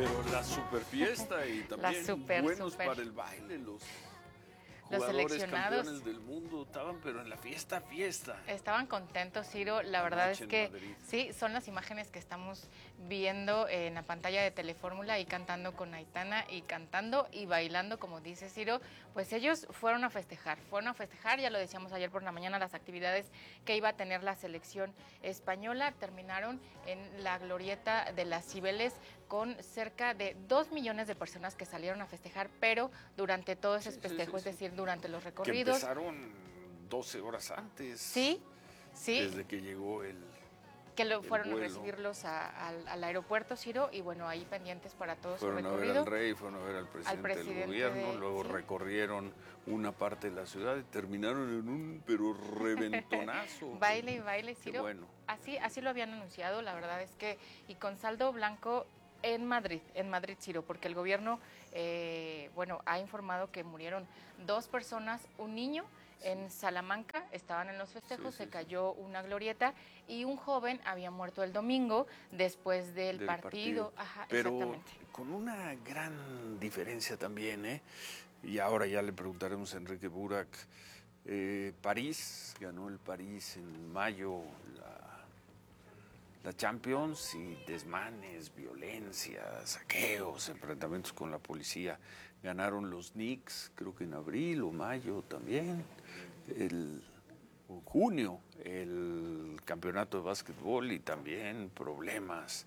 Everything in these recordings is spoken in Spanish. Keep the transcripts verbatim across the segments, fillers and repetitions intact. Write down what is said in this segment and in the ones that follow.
Pero la super fiesta y también super, buenos super. para el baile, los Los jugadores seleccionados campeones del mundo estaban, pero en la fiesta, fiesta. estaban contentos, Ciro. La verdad es que Madrid. sí, son las imágenes que estamos viendo en la pantalla de Telefórmula y cantando con Aitana y cantando y bailando, como dice Ciro. Pues ellos fueron a festejar, fueron a festejar, ya lo decíamos ayer por la mañana, las actividades que iba a tener la selección española. Terminaron en la glorieta de las Cibeles con cerca de dos millones de personas que salieron a festejar, pero durante todo ese Sí, sí, festejo, sí, es sí. decir, durante los Que recorridos. empezaron doce horas antes. Sí, sí. Desde que llegó el que lo fueron vuelo. a recibirlos a, al, al aeropuerto, Ciro, y bueno, ahí pendientes para todo fueron su recorrido. Fueron a ver al rey, fueron a ver al presidente, al presidente del gobierno, de, luego ¿sí? recorrieron una parte de la ciudad y terminaron en un pero reventonazo. Baile y baile, Ciro. Qué bueno. Así, así lo habían anunciado, la verdad es que, y con saldo blanco en Madrid, en Madrid, Ciro, porque el gobierno, eh, bueno, ha informado que murieron dos personas, un niño. En Salamanca estaban en los festejos, sí, sí, se cayó sí. una glorieta y un joven había muerto el domingo después del, del partido. partido. Ajá, pero exactamente. Con una gran diferencia también, ¿eh? Y ahora ya le preguntaremos a Enrique Burak. Eh, París, ganó el París en mayo la, la Champions y desmanes, violencia, saqueos, enfrentamientos con la policía. Ganaron los Knicks, creo que en abril o mayo también. El junio, el campeonato de básquetbol y también problemas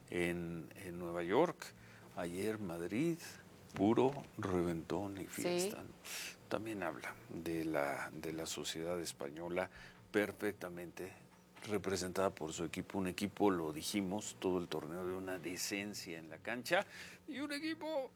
en, en Nueva York. Ayer Madrid, puro reventón y fiesta. Sí. También habla de la, de la sociedad española perfectamente representada por su equipo, un equipo, lo dijimos, todo el torneo de una decencia en la cancha y un equipo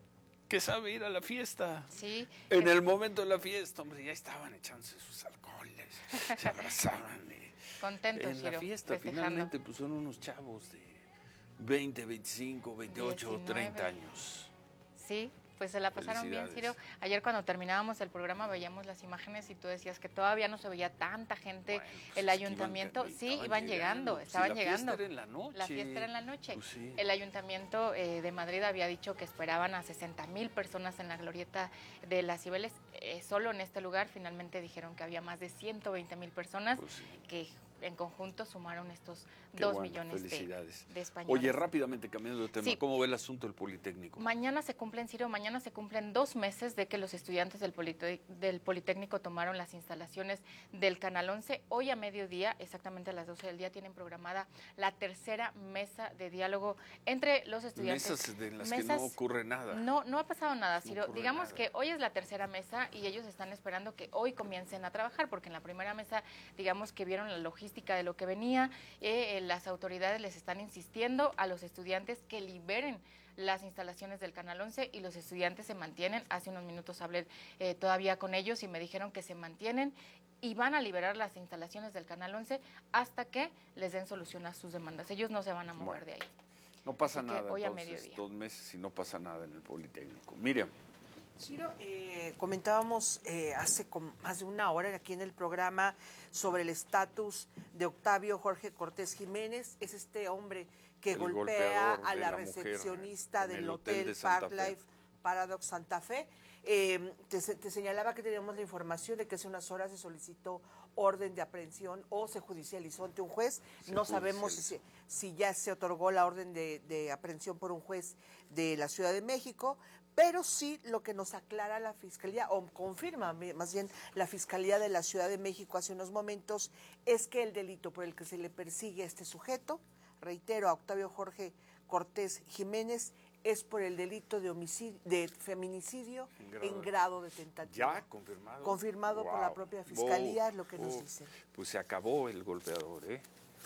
que sabe ir a la fiesta. Sí. En el momento de la fiesta, hombre, ya estaban echándose sus alcoholes, se abrazaban. Y contentos, en Ciro, la fiesta, festejando. Finalmente, pues son unos chavos de veinte, veinticinco, veintiocho, diecinueve. treinta años. Sí. Pues se la pasaron bien, Ciro. Ayer cuando terminábamos el programa veíamos las imágenes y tú decías que todavía no se veía tanta gente. Bueno, pues el ayuntamiento, iban, sí, iban llegando, llegando estaban si la llegando. La fiesta era en la noche. La fiesta era en la noche. Pues sí. El ayuntamiento eh, de Madrid había dicho que esperaban a sesenta mil personas en la glorieta de las Cibeles. Eh, solo en este lugar finalmente dijeron que había más de ciento veinte mil personas pues sí. que en conjunto sumaron estos Qué dos bueno, millones de, de españoles. Oye, rápidamente cambiando de tema, sí. ¿Cómo ve el asunto del Politécnico? Mañana se cumplen, Ciro, mañana se cumplen dos meses de que los estudiantes del, Polite del Politécnico tomaron las instalaciones del Canal once. Hoy a mediodía, exactamente a las doce del día, tienen programada la tercera mesa de diálogo entre los estudiantes. Mesas de las Mesas, que no ocurre nada. No, no ha pasado nada, Ciro. No Digamos nada. que hoy es la tercera mesa y ellos están esperando que hoy comiencen a trabajar, porque en la primera mesa, digamos que vieron la logística de lo que venía, eh, las autoridades les están insistiendo a los estudiantes que liberen las instalaciones del Canal once y los estudiantes se mantienen. Hace unos minutos hablé eh, todavía con ellos y me dijeron que se mantienen y van a liberar las instalaciones del Canal once hasta que les den solución a sus demandas. Ellos no se van a mover bueno, de ahí. No pasa Así nada, hoy entonces, a mediodía. dos meses y no pasa nada en el Politécnico. Miriam. Ciro, eh, comentábamos eh, hace con más de una hora aquí en el programa sobre el estatus de Octavio Jorge Cortés Jiménez. Es este hombre que el golpea a la, la recepcionista mujer, del hotel, hotel hotel Park Life Paradox Santa Fe. Eh, te, te señalaba que teníamos la información de que hace unas horas se solicitó orden de aprehensión o se judicializó ante un juez. Se no sabemos si, si ya se otorgó la orden de, de aprehensión por un juez de la Ciudad de México, pero sí lo que nos aclara la Fiscalía, o confirma más bien la Fiscalía de la Ciudad de México hace unos momentos, es que el delito por el que se le persigue a este sujeto, reitero, a Octavio Jorge Cortés Jiménez, es por el delito de homicidio, de feminicidio en grado, en grado de tentativa. Ya, confirmado. Confirmado wow. por la propia Fiscalía, oh, es lo que oh. nos dice. Pues se acabó el golpeador, ¿eh?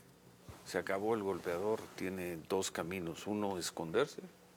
Se acabó el golpeador, tiene dos caminos. Uno, esconderse,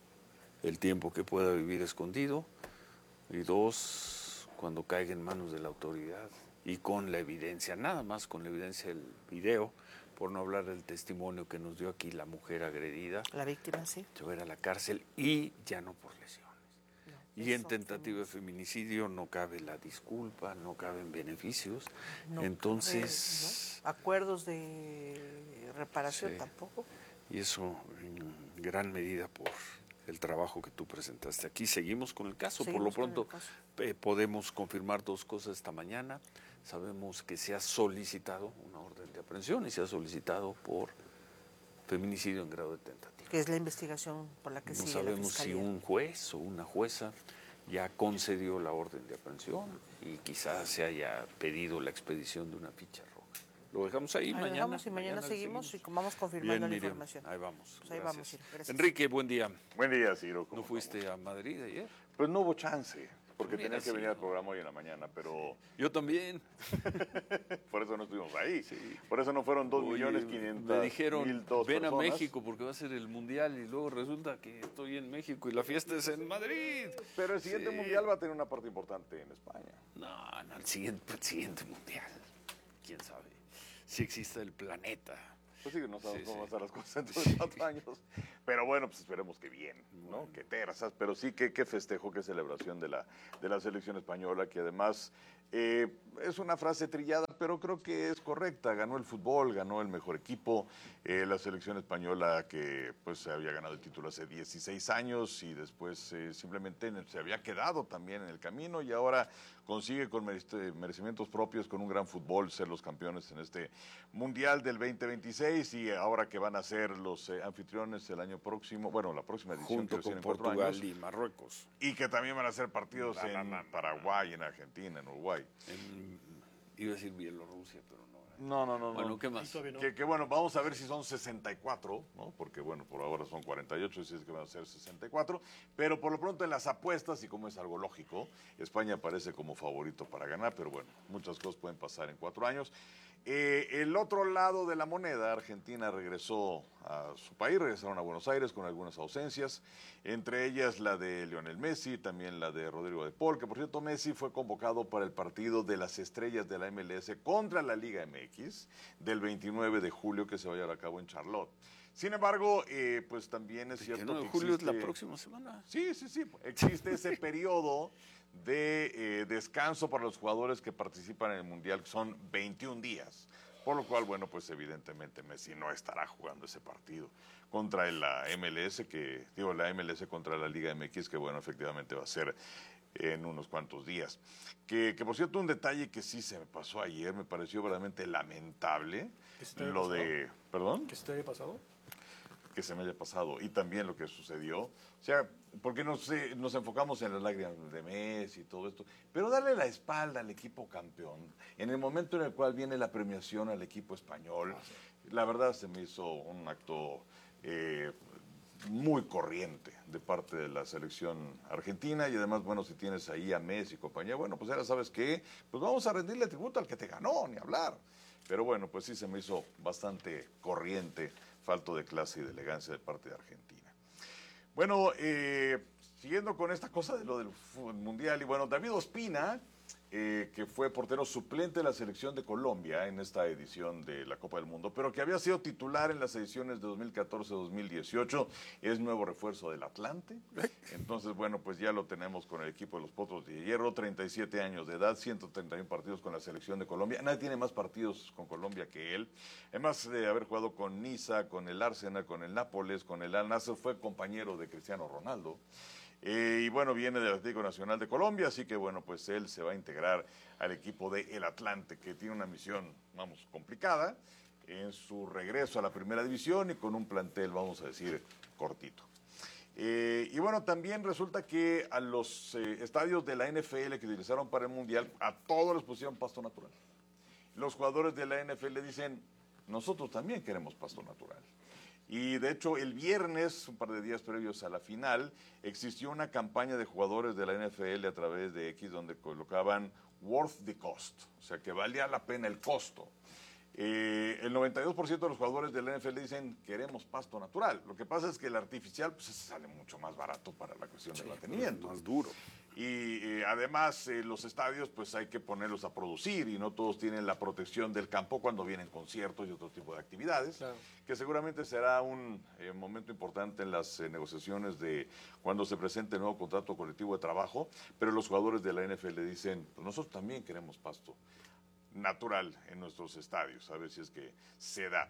el tiempo que pueda vivir escondido, y dos, cuando caiga en manos de la autoridad y con la evidencia, nada más con la evidencia del video, por no hablar del testimonio que nos dio aquí la mujer agredida. La víctima, sí. Se va a ir a la cárcel y ya no por lesiones. No, y en tentativa de feminicidio no cabe la disculpa, no caben beneficios. No Entonces... Cabe, ¿no? Acuerdos de reparación sí. tampoco. Y eso en gran medida por el trabajo que tú presentaste aquí. Seguimos con el caso. Seguimos Por lo pronto, con el caso. eh, podemos confirmar dos cosas esta mañana. Sabemos que se ha solicitado una orden de aprehensión y se ha solicitado por feminicidio en grado de tentativa. Que es la investigación por la que No sigue sabemos la si fiscalía. un juez o una jueza ya concedió la orden de aprehensión y quizás se haya pedido la expedición de una ficha roja. Lo dejamos ahí, Ahí mañana. dejamos y mañana, seguimos, y vamos confirmando Bien, la Miriam, información. ahí vamos. Pues ahí gracias. vamos, Ciro, gracias. Enrique, buen día. Buen día, Ciro. ¿cómo ¿No fuiste estamos? a Madrid ayer? Pues no hubo chance, porque Hubiera tenía que venir al sido. programa hoy en la mañana, pero Yo también. por eso no estuvimos ahí. Sí. Por eso no fueron dos Oye, millones quinientas me dijeron, mil dos ven a personas. México porque va a ser el Mundial y luego resulta que estoy en México y la fiesta es en Madrid. Pero el siguiente Sí. mundial va a tener una parte importante en España. No, no, el siguiente, el siguiente Mundial. ¿Quién sabe? Si existe el planeta. Pues sí, no sabemos Sí, cómo sí. van a estar las cosas dentro de cuatro años. Pero bueno, pues esperemos que bien, ¿no? Bueno. Que terzas, pero sí que qué festejo, qué celebración de la, de la selección española, que además eh, es una frase trillada, pero creo que es correcta. Ganó el fútbol, ganó el mejor equipo. Eh, la selección española que pues se había ganado el título hace dieciséis años y después eh, simplemente se había quedado también en el camino y ahora consigue con merec- merecimientos propios, con un gran fútbol, ser los campeones en este Mundial del veinte veintiséis y ahora que van a ser los eh, anfitriones el año próximo, bueno, la próxima edición Junto que con recién en cuatro Portugal años, y Marruecos. y que también van a ser partidos No, no, en no, no, Paraguay, en Argentina, en Uruguay. En- iba a decir Bielorrusia, pero no. ¿eh? No, no, no, Bueno, no. ¿qué más? Que, que bueno, vamos a ver si son sesenta y cuatro, ¿no? Porque bueno, por ahora son cuarenta y ocho, así es que van a ser sesenta y cuatro. Pero por lo pronto en las apuestas, y como es algo lógico, España aparece como favorito para ganar, pero bueno, muchas cosas pueden pasar en cuatro años. Eh, el otro lado de la moneda, Argentina regresó a su país, regresaron a Buenos Aires con algunas ausencias, entre ellas la de Lionel Messi, también la de Rodrigo de Paul, que por cierto Messi fue convocado para el partido de las estrellas de la M L S contra la Liga M X del veintinueve de julio que se va a llevar a cabo en Charlotte. Sin embargo, eh, pues también es cierto veintinueve que de julio es la existe- próxima semana. Sí, sí, sí. Existe ese periodo de eh, descanso para los jugadores que participan en el Mundial, que son veintiún días. Por lo cual, bueno, pues evidentemente Messi no estará jugando ese partido contra la M L S, que digo, la M L S contra la Liga M X, que bueno, efectivamente va a ser en unos cuantos días. Que, que por cierto, un detalle que sí se me pasó ayer, me pareció verdaderamente lamentable, ¿Que se te haya lo pasado? de... ¿Perdón? ¿Que se te haya pasado? Que se me haya pasado y también lo que sucedió. O sea, porque nos, eh, nos enfocamos en las lágrimas de Messi y todo esto, pero darle la espalda al equipo campeón en el momento en el cual viene la premiación al equipo español, la verdad se me hizo un acto eh, muy corriente de parte de la selección argentina y además, bueno, si tienes ahí a Messi y compañía, bueno, pues ahora sabes qué, pues vamos a rendirle tributo al que te ganó, ni hablar. Pero bueno, pues sí se me hizo bastante corriente, falto de clase y de elegancia de parte de Argentina. Bueno, eh, siguiendo con esta cosa de lo del fútbol mundial, y bueno, David Ospina, eh, que fue portero suplente de la selección de Colombia en esta edición de la Copa del Mundo, pero que había sido titular en las ediciones de dos mil catorce a dos mil dieciocho, es nuevo refuerzo del Atlante. Entonces, bueno, pues ya lo tenemos con el equipo de los Potros de Hierro, treinta y siete años de edad, ciento treinta y uno partidos con la selección de Colombia. Nadie tiene más partidos con Colombia que él. Además de haber jugado con Niza, con el Arsenal, con el Nápoles, con el Al Nassr, fue compañero de Cristiano Ronaldo. Eh, y bueno, viene del Atlético Nacional de Colombia, así que bueno, pues él se va a integrar al equipo de El Atlante, que tiene una misión, vamos, complicada, en su regreso a la primera división y con un plantel, vamos a decir, cortito. Eh, y bueno, también resulta que a los eh, estadios de la N F L que utilizaron para el Mundial, a todos les pusieron pasto natural. Los jugadores de la N F L dicen, nosotros también queremos pasto natural. Y de hecho el viernes, un par de días previos a la final, existió una campaña de jugadores de la N F L a través de X donde colocaban worth the cost, o sea que valía la pena el costo. Eh, el noventa y dos por ciento de los jugadores de la N F L dicen queremos pasto natural. Lo que pasa es que el artificial pues sale mucho más barato para la cuestión del mantenimiento. Más duro. Y eh, además eh, los estadios pues hay que ponerlos a producir y no todos tienen la protección del campo cuando vienen conciertos y otro tipo de actividades, Claro. que seguramente será un eh, momento importante en las eh, negociaciones de cuando se presente el nuevo contrato colectivo de trabajo, pero los jugadores de la N F L dicen, pues nosotros también queremos pasto natural en nuestros estadios, a ver si es que se da.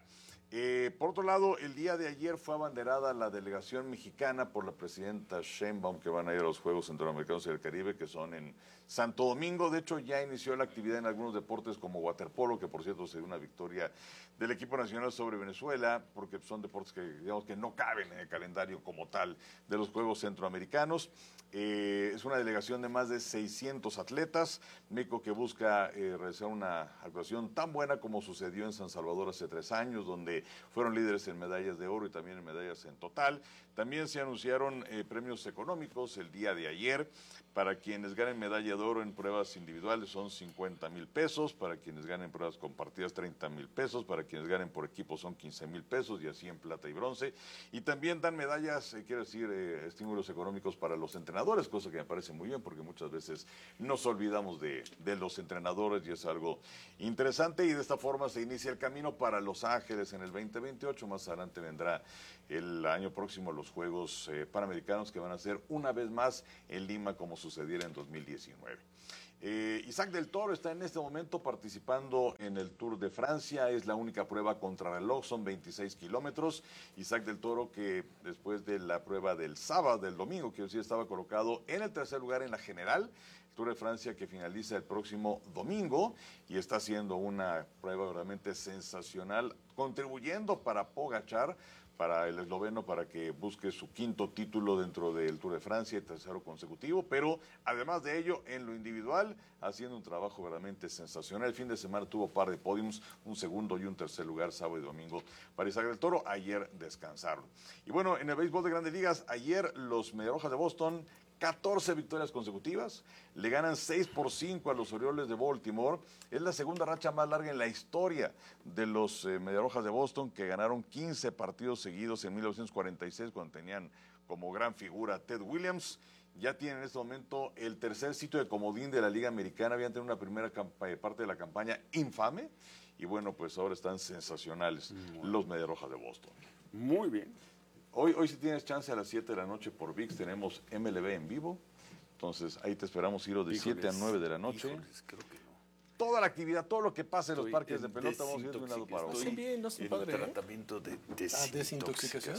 Eh, por otro lado, el día de ayer fue abanderada la delegación mexicana por la presidenta Sheinbaum, que van a ir a los Juegos Centroamericanos y del Caribe, que son en Santo Domingo. De hecho, ya inició la actividad en algunos deportes como waterpolo, que por cierto se dio una victoria del equipo nacional sobre Venezuela, porque son deportes que digamos que no caben en el calendario como tal de los Juegos Centroamericanos. Eh, es una delegación de más de seiscientos atletas, México que busca eh, realizar una actuación tan buena como sucedió en San Salvador hace tres años, donde fueron líderes en medallas de oro y también en medallas en total. También se anunciaron eh, premios económicos el día de ayer. Para quienes ganen medalla de oro en pruebas individuales son cincuenta mil pesos, para quienes ganen pruebas compartidas treinta mil pesos, para quienes ganen por equipo son quince mil pesos y así en plata y bronce. Y también dan medallas, eh, quiero decir, eh, estímulos económicos para los entrenadores, cosa que me parece muy bien porque muchas veces nos olvidamos de, de los entrenadores y es algo interesante. Y de esta forma se inicia el camino para Los Ángeles en el veinte veintiocho. Más adelante vendrá el año próximo los Juegos eh, Panamericanos, que van a ser una vez más en Lima como sucediera en dos mil diecinueve. Eh, Isaac del Toro está en este momento participando en el Tour de Francia, es la única prueba contrarreloj, son veintiséis kilómetros. Isaac del Toro, que después de la prueba del sábado, del domingo, quiero decir, estaba colocado en el tercer lugar en la general, Tour de Francia que finaliza el próximo domingo y está haciendo una prueba realmente sensacional, contribuyendo para Pogačar, para el esloveno, para que busque su quinto título dentro del Tour de Francia, el tercero consecutivo, pero además de ello, en lo individual, haciendo un trabajo verdaderamente sensacional. El fin de semana tuvo par de podiums, un segundo y un tercer lugar, sábado y domingo, para Isaac del Toro. Ayer descansaron. Y bueno, en el béisbol de Grandes Ligas, ayer los Mediarrojas de Boston, catorce victorias consecutivas, le ganan seis por cinco a los Orioles de Baltimore. Es la segunda racha más larga en la historia de los eh, Mediarrojas de Boston, que ganaron quince partidos seguidos en mil novecientos cuarenta y seis, cuando tenían como gran figura Ted Williams. Ya tienen en este momento el tercer sitio de comodín de la Liga Americana. Habían tenido una primera parte de la campaña infame y bueno, pues ahora están sensacionales mm. los Mediarrojas de Boston. Muy bien. Hoy, hoy si tienes chance a las siete de la noche por V I X tenemos M L B en vivo, entonces ahí te esperamos, Iro, de híjoles, siete a nueve de la noche. Híjoles, creo que no. Toda la actividad, todo lo que pasa en los parques de pelota, vamos a ir de un lado para otro. Estoy bien, no sé, en padre, tratamiento de desintoxicación. Ah, desintoxicación.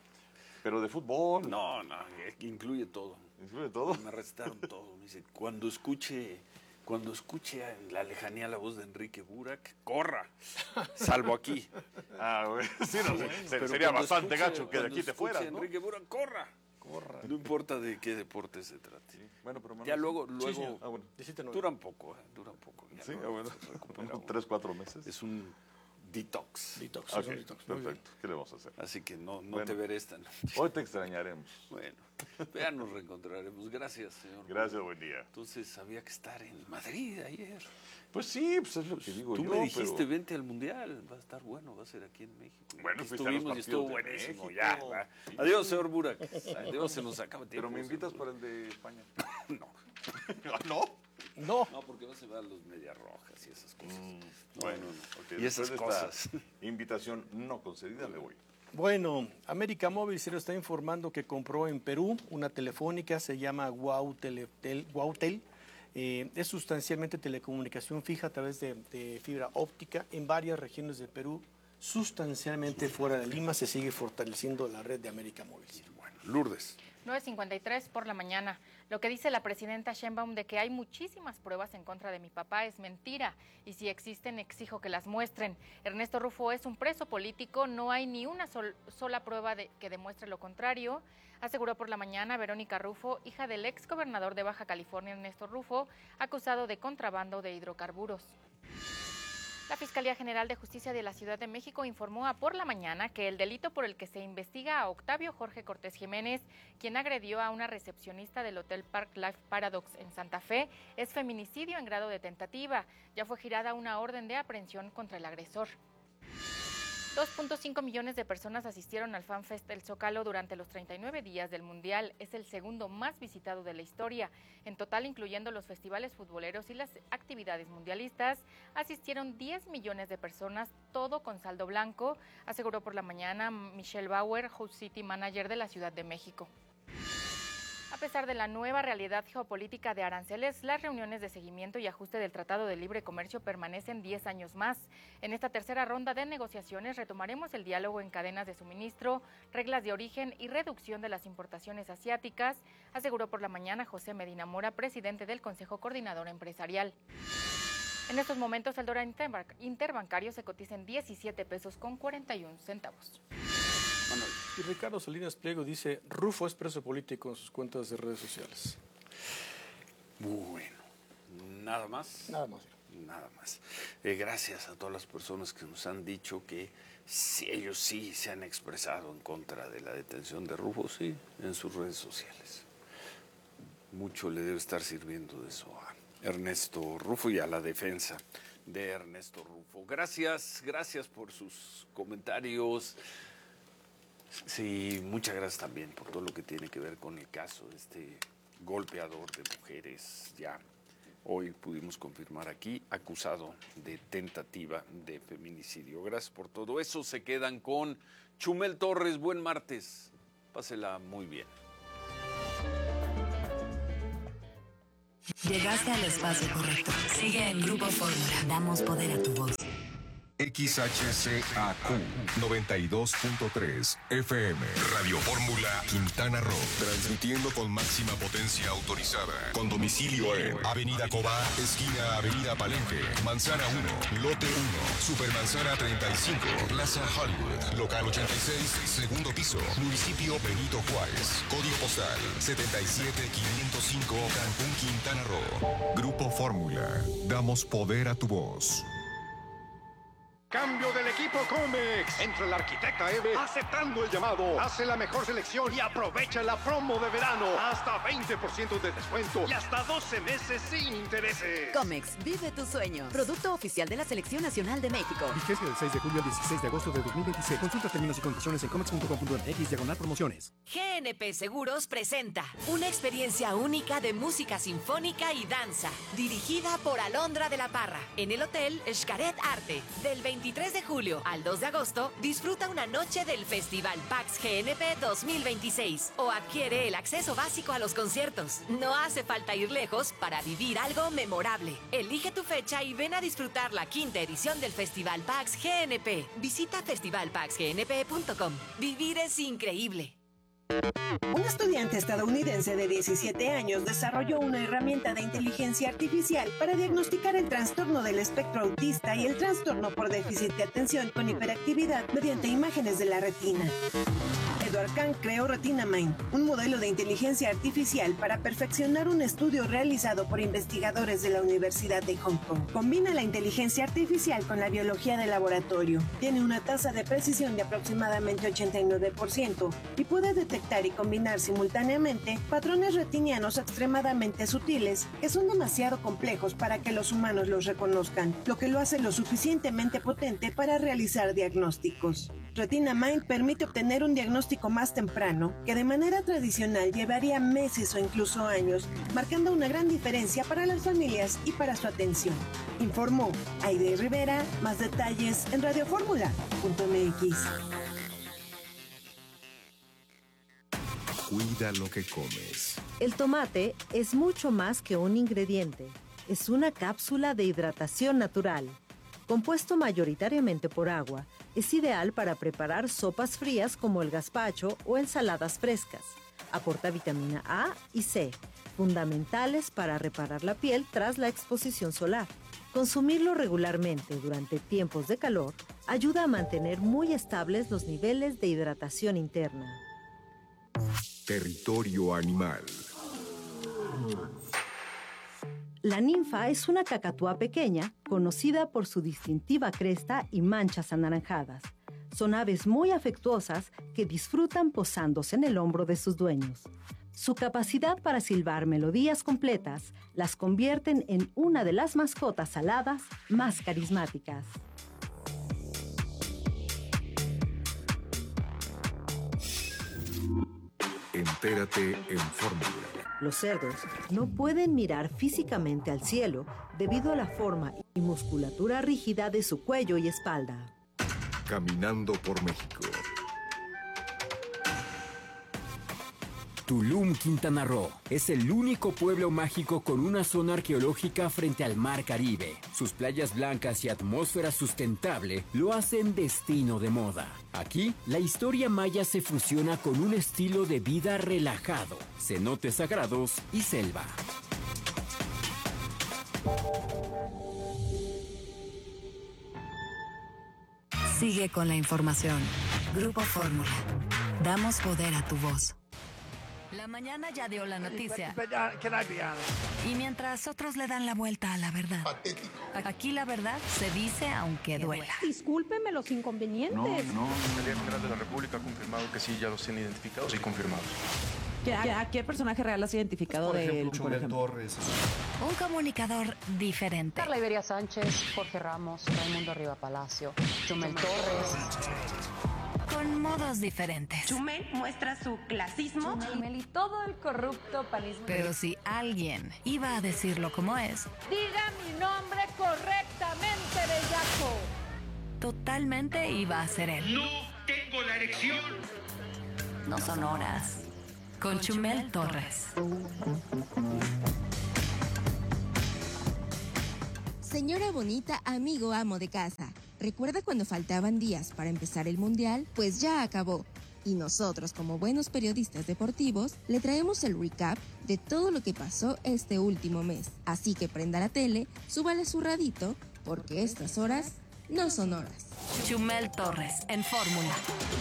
Pero de fútbol. No, no, incluye todo. ¿Incluye todo? Me recetaron todo. Me dice, cuando escuche... Cuando escuche en la lejanía la voz de Enrique Burak, corra, salvo aquí. Ah, güey. Sí, no, bueno, se, sería bastante escuche, gacho que de aquí te fuera, ¿no? Enrique Burak, corra. Corra. No importa de qué deporte se trate. Sí. Bueno, pero ya luego, luego sí, sí. Ah, bueno. duran poco, ¿eh? Duran poco. Ya sí, ah, bueno. Unos tres, cuatro meses. Es un detox. Detox, okay, es un detox. Perfecto. ¿Qué le vamos a hacer? Así que no, no bueno, te veré esta noche. Hoy te extrañaremos. Bueno, ya nos reencontraremos. Gracias, señor. Gracias, buen día. Entonces había que estar en Madrid ayer. Pues sí, pues es lo que digo Tú yo. me dijiste, pero... vente al Mundial, va a estar bueno, va a ser aquí en México. Bueno, estuvimos y estuvo buenísimo, ya. Va. Adiós, señor Burak. Adiós, se nos acaba el tiempo. Pero me invitas para el de España. No. ¿No? No. No, porque no se van los Medias Rojas y esas cosas. Mm, no, bueno, no. Okay. Y esas cosas. Invitación no concedida, me voy. Bueno, América Móvil se lo está informando que compró en Perú una telefónica, se llama Guautel. Guautel. Eh, es sustancialmente telecomunicación fija a través de, de fibra óptica en varias regiones de Perú. Sustancialmente fuera de Lima se sigue fortaleciendo la red de América Móvil. Bueno, Lourdes. nueve cincuenta y tres por la mañana. Lo que dice la presidenta Sheinbaum de que hay muchísimas pruebas en contra de mi papá es mentira y si existen exijo que las muestren. Ernesto Rufo es un preso político, no hay ni una sol, sola prueba de, que demuestre lo contrario, aseguró por la mañana Verónica Rufo, hija del ex gobernador de Baja California Ernesto Rufo, acusado de contrabando de hidrocarburos. La Fiscalía General de Justicia de la Ciudad de México informó a Por la Mañana que el delito por el que se investiga a Octavio Jorge Cortés Jiménez, quien agredió a una recepcionista del Hotel Park Life Paradox en Santa Fe, es feminicidio en grado de tentativa. Ya fue girada una orden de aprehensión contra el agresor. dos punto cinco millones de personas asistieron al FanFest del Zócalo durante los treinta y nueve días del Mundial. Es el segundo más visitado de la historia. En total, incluyendo los festivales futboleros y las actividades mundialistas, asistieron diez millones de personas, todo con saldo blanco, aseguró por la mañana Michelle Bauer, Host City Manager de la Ciudad de México. A pesar de la nueva realidad geopolítica de aranceles, las reuniones de seguimiento y ajuste del Tratado de Libre Comercio permanecen diez años más. En esta tercera ronda de negociaciones retomaremos el diálogo en cadenas de suministro, reglas de origen y reducción de las importaciones asiáticas, aseguró por la mañana José Medina Mora, presidente del Consejo Coordinador Empresarial. En estos momentos el dólar interbancario se cotiza en diecisiete pesos con cuarenta y un centavos. Y Ricardo Salinas Pliego dice, Rufo es preso político en sus cuentas de redes sociales. Bueno, nada más. Nada más. Nada más. Eh, gracias a todas las personas que nos han dicho que si ellos sí se han expresado en contra de la detención de Rufo, sí, en sus redes sociales. Mucho le debe estar sirviendo de eso a Ernesto Rufo y a la defensa de Ernesto Rufo. Gracias, gracias por sus comentarios. Sí, muchas gracias también por todo lo que tiene que ver con el caso de este golpeador de mujeres. Ya hoy pudimos confirmar aquí, acusado de tentativa de feminicidio. Gracias por todo eso. Se quedan con Chumel Torres. Buen martes. Pásela muy bien. Llegaste al espacio correcto. Sigue en Grupo Fórmula. Damos poder a tu voz. X H C A Q noventa y dos punto tres F M Radio Fórmula Quintana Roo, transmitiendo con máxima potencia autorizada, con domicilio en Avenida Cobá, esquina Avenida Palenque, Manzana uno, Lote uno, Supermanzana treinta y cinco, Plaza Hollywood, Local ochenta y seis, segundo piso, Municipio Benito Juárez, Código Postal setenta y siete quinientos cinco, Cancún, Quintana Roo. Grupo Fórmula, damos poder a tu voz. Cambio del equipo Comex. Entra el arquitecta Eve aceptando el llamado. Hace la mejor selección y aprovecha la promo de verano. Hasta veinte por ciento de descuento y hasta doce meses sin intereses. Comex, vive tus sueños. Producto oficial de la Selección Nacional de México. Vigencia del seis de julio al dieciséis de agosto de dos mil veintiséis. Consulta términos y condiciones en comex punto com punto m x diagonal promociones. G N P Seguros presenta una experiencia única de música sinfónica y danza, dirigida por Alondra de la Parra, en el Hotel Xcaret Arte, del veintitrés de julio al dos de agosto. Disfruta una noche del Festival Pax G N P dos mil veintiséis o adquiere el acceso básico a los conciertos. No hace falta ir lejos para vivir algo memorable. Elige tu fecha y ven a disfrutar la quinta edición del Festival Pax G N P. Visita festival pax g n p punto com. Vivir es increíble. Un estudiante estadounidense de diecisiete años desarrolló una herramienta de inteligencia artificial para diagnosticar el trastorno del espectro autista y el trastorno por déficit de atención con hiperactividad mediante imágenes de la retina. Edward Kang creó Retina Mind, un modelo de inteligencia artificial para perfeccionar un estudio realizado por investigadores de la Universidad de Hong Kong. Combina la inteligencia artificial con la biología de laboratorio. Tiene una tasa de precisión de aproximadamente ochenta y nueve por ciento y puede detectar y combinar simultáneamente patrones retinianos extremadamente sutiles que son demasiado complejos para que los humanos los reconozcan, lo que lo hace lo suficientemente potente para realizar diagnósticos. Retina Mind permite obtener un diagnóstico más temprano que de manera tradicional llevaría meses o incluso años, marcando una gran diferencia para las familias y para su atención. Informó Aide Rivera. Más detalles en radio fórmula punto m x. Cuida lo que comes. El tomate es mucho más que un ingrediente. Es una cápsula de hidratación natural. Compuesto mayoritariamente por agua, es ideal para preparar sopas frías como el gazpacho o ensaladas frescas. Aporta vitamina A y C, fundamentales para reparar la piel tras la exposición solar. Consumirlo regularmente durante tiempos de calor ayuda a mantener muy estables los niveles de hidratación interna. Territorio animal. La ninfa es una cacatúa pequeña, conocida por su distintiva cresta y manchas anaranjadas. Son aves muy afectuosas que disfrutan posándose en el hombro de sus dueños. Su capacidad para silbar melodías completas las convierten en una de las mascotas aladas más carismáticas. Entérate en Fórmula. Los cerdos no pueden mirar físicamente al cielo debido a la forma y musculatura rígida de su cuello y espalda. Caminando por México. Tulum, Quintana Roo. Es el único pueblo mágico con una zona arqueológica frente al Mar Caribe. Sus playas blancas y atmósfera sustentable lo hacen destino de moda. Aquí, la historia maya se fusiona con un estilo de vida relajado, cenotes sagrados y selva. Sigue con la información. Grupo Fórmula. Damos poder a tu voz. La mañana ya dio la noticia. Y mientras otros le dan la vuelta a la verdad. Patético. Aquí la verdad se dice aunque duela. Discúlpeme los inconvenientes. No, no. La Fiscalía General de la República ha confirmado que sí, ya los tienen identificados y confirmados. ¿A qué personaje real has identificado por de ejemplo, él? Chumel Torres. Un comunicador diferente. Carla Iberia Sánchez, Jorge Ramos, Raimundo Arriba Palacio, Chumel Torres. Con modos diferentes. Chumel muestra su clasismo. Chumel y todo el corrupto panismo. Pero si alguien iba a decirlo como es, Diga mi nombre correctamente, bellaco. totalmente iba a ser él. No tengo la erección. No son horas. Con Chumel Torres. Señora bonita, amigo amo de casa. ¿Recuerda cuando faltaban días para empezar el Mundial? Pues ya acabó. Y nosotros, como buenos periodistas deportivos, le traemos el recap de todo lo que pasó este último mes. Así que prenda la tele, súbale su radito, porque estas horas no son horas. Chumel Torres, en Fórmula.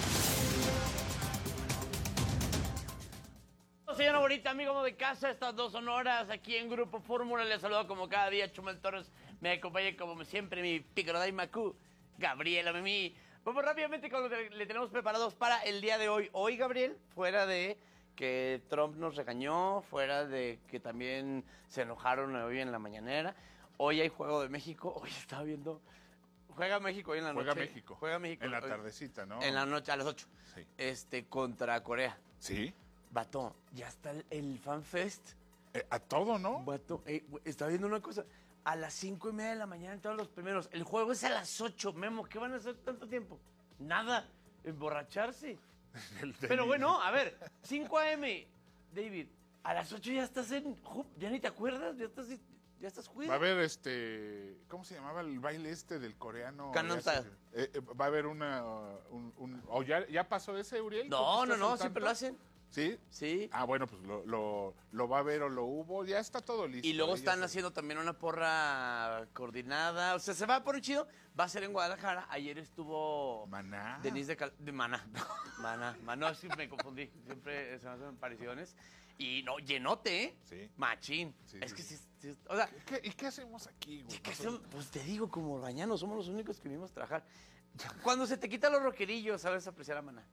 Señora bonita, amigo de casa, estas dos son horas aquí en Grupo Fórmula. Les saludo como cada día, Chumel Torres. Me acompaña como siempre mi Picoraday Macú, Gabriela Mimi. Vamos rápidamente con lo que le tenemos preparados para el día de hoy. Hoy, Gabriel, fuera de que Trump nos regañó, fuera de que también se enojaron hoy en la mañanera, hoy hay Juego de México. Hoy estaba viendo... Juega México hoy en la noche. Juega México. Juega México. En la hoy, tardecita, ¿no? En la noche, a las ocho. Sí. Este, contra Corea. Sí. Vato, ya está el, el FanFest. Eh, a todo, ¿no? Vato, eh, estaba viendo una cosa. A las cinco y media de la mañana todos los primeros. El juego es a las ocho, Memo. ¿Qué van a hacer tanto tiempo? Nada. Emborracharse. Pero bueno, a ver, cinco a eme, David. A las ocho ya estás en... Ya ni te acuerdas, ya estás... Ya estás jugando. Va a haber este... ¿Cómo se llamaba el baile este del coreano? Gangnam Style. Eh, eh, va a haber una... Un, un, ¿O ya, ya pasó ese, Uriel? No, no, no, siempre lo hacen. ¿Sí? Sí. Ah, bueno, pues lo, lo, lo va a ver o lo hubo, ya está todo listo. Y luego ya están se... haciendo también una porra coordinada. O sea, se va a poner chido. Va a ser en Guadalajara. Ayer estuvo... Maná. Denise de, Cal... de Maná. Maná. Maná, sí me confundí. Siempre se me hacen apariciones. Y no, llenote, ¿eh? Sí. Machín. Sí, es sí, que sí. sí, sí, o sea... ¿Qué, ¿Y qué hacemos aquí, güey? ¿Qué hacemos? Pues te digo, como bañanos, somos los únicos que vinimos a trabajar. Cuando se te quitan los rockerillos, sabes apreciar a Maná.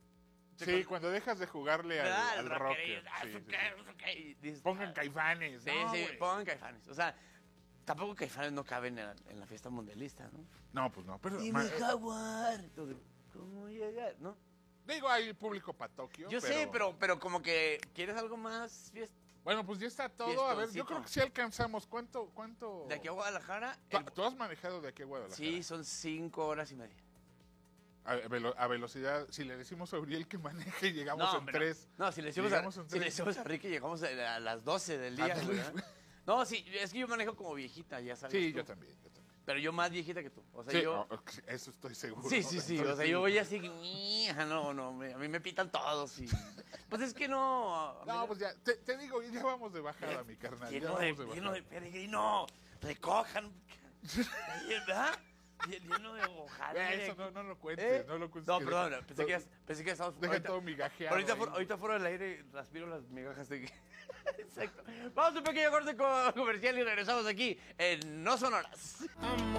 Sí, cuando dejas de jugarle al, Ah, al el rocker. ah, Sí, eso sí, qué, sí. eso qué. Dices, Pongan ah, Caifanes. Sí, no, sí, güey. pongan Caifanes. O sea, tampoco Caifanes no caben en la, en la fiesta mundialista, ¿no? No, pues no. Pero, Dime, ma- Jaguar. Entonces, ¿cómo llegar? ¿No? Digo, hay público para Tokio. Yo sé, pero, pero como que quieres algo más fiesta. Bueno, pues ya está todo. A ver, yo Fiestoncito. creo que sí alcanzamos. ¿Cuánto? cuánto... De aquí a Guadalajara. ¿Tú, el- tú has manejado de aquí a Guadalajara? Sí, son cinco horas y media. A, velo- a velocidad, si le decimos a Uriel que maneje, llegamos en pero- tres. No, si le decimos, a, Llegamos en si le tres. decimos a Ricky, llegamos a, a las doce del día. Ándale. güey, ¿eh? No, sí, es que yo manejo como viejita, ya sabes. Sí, tú. yo también, yo también. Pero yo más viejita que tú. O sea, Sí, yo... oh, eso estoy seguro. Sí, sí, sí. Estoy O sea, yo seguro. voy así, "Mija, no, no, me- a mí me pitan todos. Y... Pues es que no. a mí No, pues ya, te, te digo, ya vamos de bajada, mi carnal. ya Lleno de, vamos de lleno de bajada. peregrino. Recojan. ¿Verdad? Lleno de hojadas. Eh, Eso no, no lo cuentes, ¿Eh? no lo cuentes. No, que perdón, deja- pensé que, ya- pensé que estábamos... Deja todo migajeado Ahorita, ahí. fuera, ahorita fuera del aire respiro las migajas de... Exacto. Vamos a un pequeño corte co- comercial y regresamos aquí en No Son Horas.